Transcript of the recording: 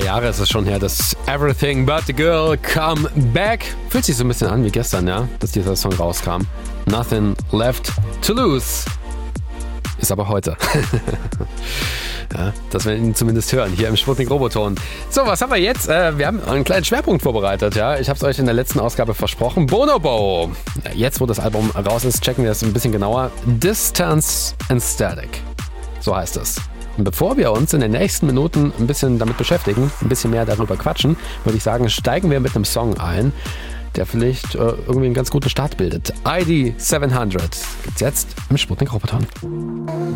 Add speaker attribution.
Speaker 1: Jahre ist es schon her, dass Everything But The Girl Come Back. Fühlt sich so ein bisschen an wie gestern, ja, dass dieser Song rauskam. Nothing Left To Lose. Ist aber heute. Ja, dass wir ihn zumindest hören, hier im Sputnik Roboton. So, was haben wir jetzt? Wir haben einen kleinen Schwerpunkt vorbereitet, ja. Ich habe es euch in der letzten Ausgabe versprochen. Bonobo! Jetzt, wo das Album raus ist, checken wir es ein bisschen genauer. Distance and Static. So heißt es. Und bevor wir uns in den nächsten Minuten ein bisschen damit beschäftigen, ein bisschen mehr darüber quatschen, würde ich sagen, steigen wir mit einem Song ein, der vielleicht irgendwie einen ganz guten Start bildet. ID 700 gibt's jetzt im Sputnik Roboton.